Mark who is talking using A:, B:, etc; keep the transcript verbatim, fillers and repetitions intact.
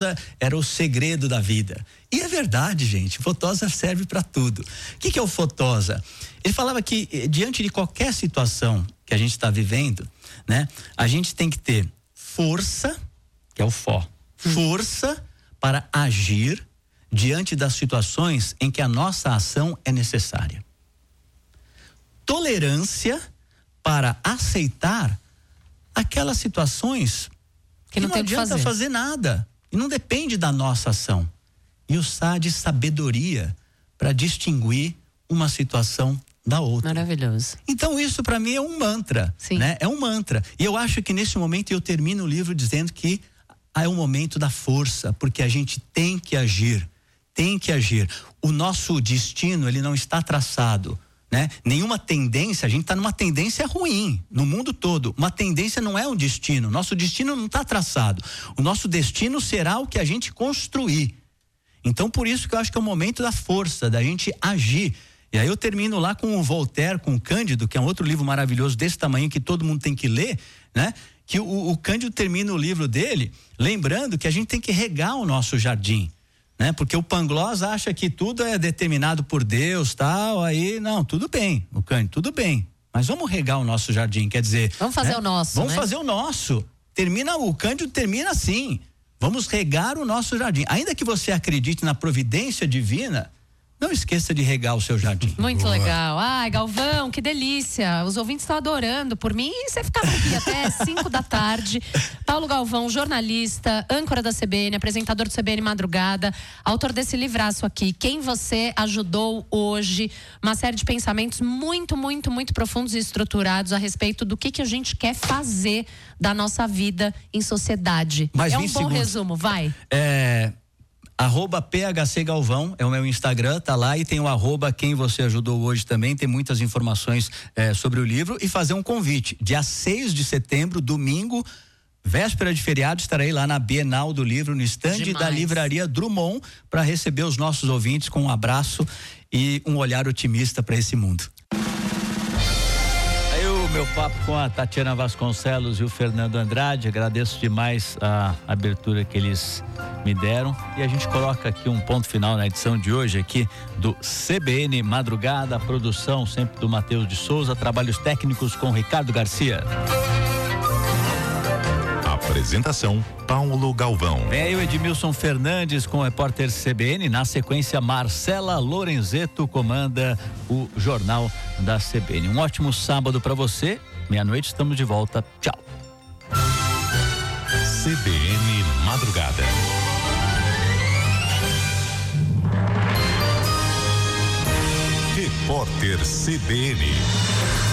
A: Fotosa era o segredo da vida. E é verdade, gente, Fotosa serve para tudo. O que, que é o Fotosa? Ele falava que eh, diante de qualquer situação que a gente está vivendo, né, a gente tem que ter força, que é o Fó, força para agir diante das situações em que a nossa ação é necessária. Tolerância para aceitar aquelas situações que, que não, não tem adianta fazer. fazer nada e não depende da nossa ação. E o Sá de sabedoria para distinguir uma situação da outra.
B: Maravilhoso.
A: Então isso para mim é um mantra,
B: Sim.
A: né? É um mantra. E eu acho que nesse momento eu termino o livro dizendo que é o momento da força, porque a gente tem que agir, tem que agir. O nosso destino, ele não está traçado, né? Nenhuma tendência, a gente está numa tendência ruim no mundo todo. Uma tendência não é um destino. Nosso destino não está traçado. O nosso destino será o que a gente construir. Então, por isso que eu acho que é o momento da força, da gente agir. E aí eu termino lá com o Voltaire, com o Cândido, que é um outro livro maravilhoso desse tamanho que todo mundo tem que ler, né? Que o, o Cândido termina o livro dele lembrando que a gente tem que regar o nosso jardim, né? Porque o Pangloss acha que tudo é determinado por Deus, tal, aí não, tudo bem, o Cândido, tudo bem, mas vamos regar o nosso jardim, quer dizer,
B: vamos fazer, né, o nosso,
A: vamos
B: né?
A: fazer o nosso. Termina, o Cândido termina assim: vamos regar o nosso jardim. Ainda que você acredite na providência divina, não esqueça de regar o seu jardim.
B: Muito
C: Boa.
B: legal. Ai, Galvão, que delícia. Os ouvintes estão adorando. Por mim, você ficava aqui até cinco da tarde. Paulo Galvão, jornalista, âncora da C B N, apresentador do C B N Madrugada, autor desse livraço aqui, Quem Você Ajudou Hoje. Uma série de pensamentos muito, muito, muito profundos e estruturados a respeito do que, que a gente quer fazer da nossa vida em sociedade.
A: Mais
B: é um
A: vinte
B: bom
A: segundos.
B: resumo, vai.
A: É... Arroba P H C Galvão é o meu Instagram, tá lá, e tem o arroba Quem Você Ajudou Hoje também, tem muitas informações é, sobre o livro. E fazer um convite, dia seis de setembro, domingo, véspera de feriado, estarei lá na Bienal do Livro, no estande
B: Demais.
A: da Livraria Drummond, para receber os nossos ouvintes com um abraço e um olhar otimista para esse mundo. Meu papo com a Tatiana Vasconcelos e o Fernando Andrade, agradeço demais a abertura que eles me deram, e a gente coloca aqui um ponto final na edição de hoje aqui do C B N Madrugada, a produção sempre do Matheus de Souza, trabalhos técnicos com Ricardo Garcia.
C: Apresentação, Paulo Galvão.
A: Vem aí o Edmilson Fernandes com o repórter C B N. Na sequência, Marcela Lorenzetto comanda o Jornal da C B N. Um ótimo sábado para você. Meia-noite estamos de volta. Tchau.
C: C B N Madrugada. Repórter C B N.